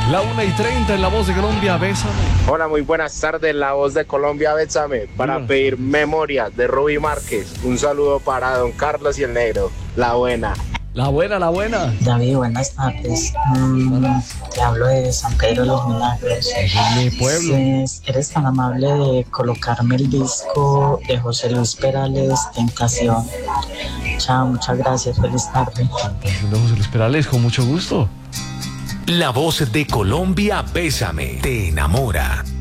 La 1:30 en La Voz de Colombia, Bésame. Hola, muy buenas tardes, La Voz de Colombia, Bésame, para pedir Memoria de Rubí Márquez. Un saludo para don Carlos y el Negro, la buena. La buena, la buena. David, buenas tardes. Te hablo de San Pedro de los Milagros. Mi pueblo. Eres tan amable de colocarme el disco de José Luis Perales, Tentación. Chao, muchas gracias, feliz tarde. José Luis Perales, con mucho gusto. La Voz de Colombia, Bésame, te enamora.